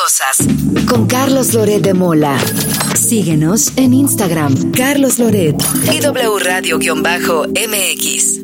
cosas. Con Carlos Loret de Mola. Síguenos en Instagram, Carlos Loret y W Radio-MX.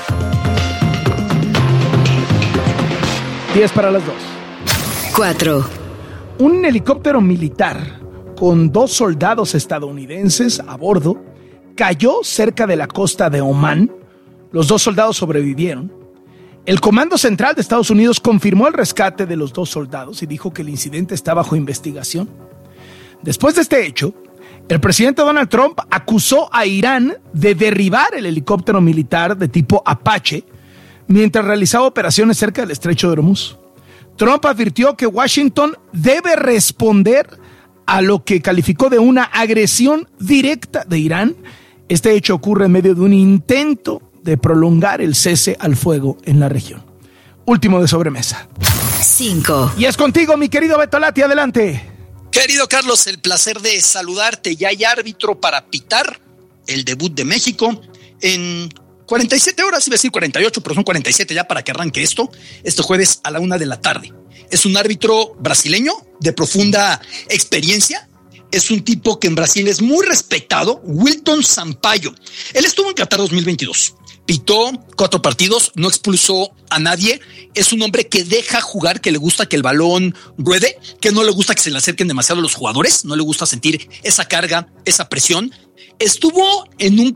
10 para las 2. 4. Un helicóptero militar con 2 soldados estadounidenses a bordo cayó cerca de la costa de Omán. Los 2 soldados sobrevivieron. El Comando Central de Estados Unidos confirmó el rescate de los 2 soldados y dijo que el incidente está bajo investigación. Después de este hecho, el presidente Donald Trump acusó a Irán de derribar el helicóptero militar de tipo Apache mientras realizaba operaciones cerca del estrecho de Hormuz. Trump advirtió que Washington debe responder a lo que calificó de una agresión directa de Irán. Este hecho ocurre en medio de un intento de prolongar el cese al fuego en la región. Último de sobremesa. 5. Y es contigo, mi querido Beto Lati, adelante. Querido Carlos, el placer de saludarte. Ya hay árbitro para pitar el debut de México en 47 horas, iba a decir 48, pero son 47 ya para que arranque esto, este jueves a la 1 de la tarde. Es un árbitro brasileño de profunda experiencia. Es un tipo que en Brasil es muy respetado, Wilton Sampaio. Él estuvo en Qatar 2022. Pitó 4 partidos, no expulsó a nadie. Es un hombre que deja jugar, que le gusta que el balón ruede, que no le gusta que se le acerquen demasiado los jugadores, no le gusta sentir esa carga, esa presión. Estuvo en un